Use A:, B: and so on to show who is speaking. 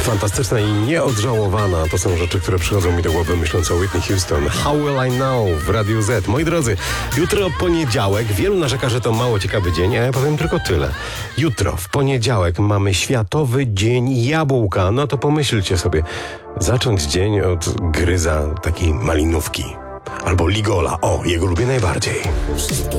A: Fantastyczna i nieodżałowana to są rzeczy, które przychodzą mi do głowy myśląc o Whitney Houston. How Will I Know w Radiu Z. Moi drodzy, jutro poniedziałek. Wielu narzeka, że to mało ciekawy dzień, a ja powiem tylko tyle. Jutro, w poniedziałek, mamy Światowy Dzień Jabłka. No to pomyślcie sobie, zacząć dzień od gryza takiej malinówki. Albo ligola. O, jego lubię najbardziej.
B: Wszystkie